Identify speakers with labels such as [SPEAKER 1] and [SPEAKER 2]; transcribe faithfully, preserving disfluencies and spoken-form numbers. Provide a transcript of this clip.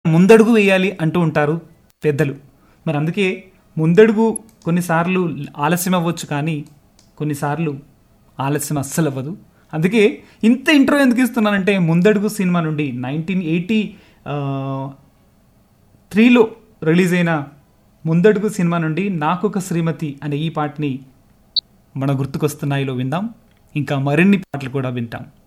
[SPEAKER 1] ముందడుగు వేయాలి అంటూ ఉంటారు పెద్దలు. మరి అందుకే ముందడుగు కొన్నిసార్లు ఆలస్యం అవ్వచ్చు, కానీ కొన్నిసార్లు ఆలస్యం అస్సలు అవ్వదు. అందుకే ఇంత ఇంట్రో ఎందుకు ఇస్తున్నానంటే, ముందడుగు సినిమా నుండి నైన్టీన్ ఎయిటీ త్రీలో రిలీజ్ అయిన ముందడుగు సినిమా నుండి నాకొక శ్రీమతి అనే ఈ పాటని మన గుర్తుకొస్తున్నాయిలో విందాం. ఇంకా మరిన్ని పాటలు కూడా వింటాం.